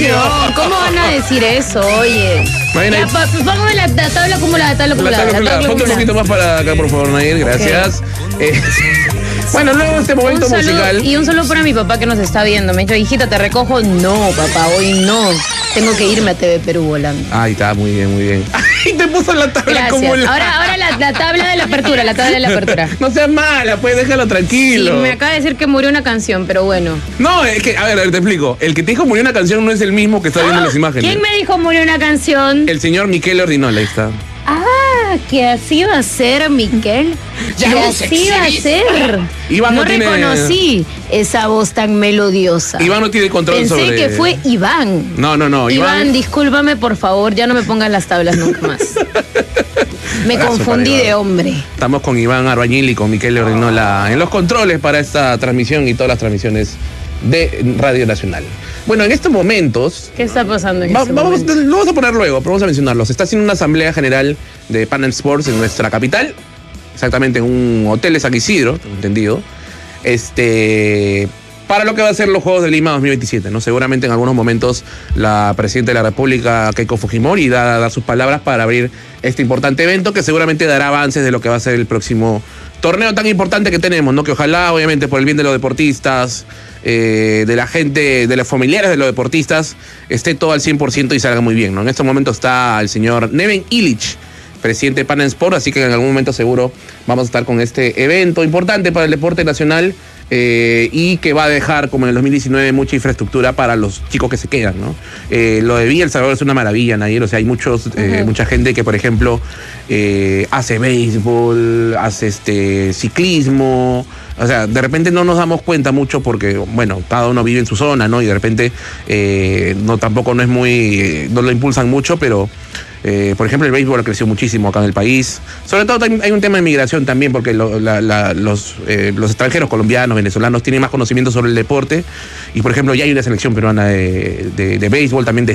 canción. ¿Cómo van a decir eso? Oye. Bueno, Ya, póngame la tabla acumulada, Ponte un poquito más para acá, por favor, Nair. Gracias. Bueno, luego este momento musical. Y un saludo para mi papá que nos está viendo. Me ha dicho, hijita, ¿te recojo? No, papá, hoy no. Tengo que irme a TV Perú volando. Ahí está, muy bien, muy bien. Ay, te puso la tabla acumulada. Ahora la tabla de la apertura, No seas mala, pues déjalo tranquilo. Sí, me acaba de decir que murió una canción, pero bueno. No, es que, a ver, te explico. El que te dijo murió una canción no es el mismo que está viendo las imágenes. ¿Quién me dijo murió una canción? El señor Miquel Ordinola, ahí está. Que así va a ser, Miquel. Ya que vos así va a ser. Iván no tiene... reconocí esa voz tan melodiosa. Iván no tiene control Pensé sobre... que fue Iván. No. Iván, discúlpame, por favor, ya no me pongas las tablas nunca más. Me confundí de hombre. Estamos con Iván Arbañil y con Miquel Ordinola en los controles para esta transmisión y todas las transmisiones de Radio Nacional. Bueno, en estos momentos... ¿Qué está pasando en este momento? Lo vamos a poner luego, pero vamos a mencionarlo. Se está haciendo una asamblea general de Pan Am Sports en nuestra capital, exactamente en un hotel de San Isidro, tengo entendido, para lo que va a ser los Juegos de Lima 2027, ¿no? Seguramente en algunos momentos la Presidenta de la República, Keiko Fujimori, da a dar sus palabras para abrir este importante evento que seguramente dará avances de lo que va a ser el próximo torneo tan importante que tenemos, ¿no? Que ojalá, obviamente, por el bien de los deportistas, de la gente, de los familiares de los deportistas, esté todo al 100% y salga muy bien, ¿no? En este momento está el señor Neven Illich, presidente de Pan Am Sport, así que en algún momento seguro vamos a estar con este evento importante para el deporte nacional y que va a dejar, como en el 2019, mucha infraestructura para los chicos que se quedan, ¿no? Lo de Villa El Salvador es una maravilla, Nair. O sea, hay mucha gente que, por ejemplo, hace béisbol, hace ciclismo. O sea, de repente no nos damos cuenta mucho porque, bueno, cada uno vive en su zona, ¿no? Y de repente tampoco no es muy... no lo impulsan mucho, pero... por ejemplo, el béisbol ha crecido muchísimo acá en el país. Sobre todo hay un tema de migración también, porque los extranjeros colombianos, venezolanos, tienen más conocimiento sobre el deporte. Y, por ejemplo, ya hay una selección peruana de béisbol, también de